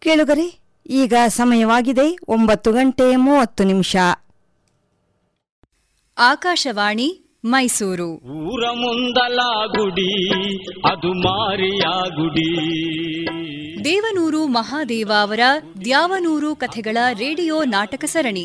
ಕೇಳುಗರೆ, ಈಗ ಸಮಯವಾಗಿದೆ 9:30. ಆಕಾಶವಾಣಿ ಮೈಸೂರು. ಊರ ಮುಂದಲ ಗುಡಿ ಅದು ಮಾರಿಯ ಗುಡಿ. ದೇವನೂರು ಮಹಾದೇವ ಅವರ ದ್ಯಾವನೂರು ಕಥೆಗಳ ರೇಡಿಯೋ ನಾಟಕ ಸರಣಿ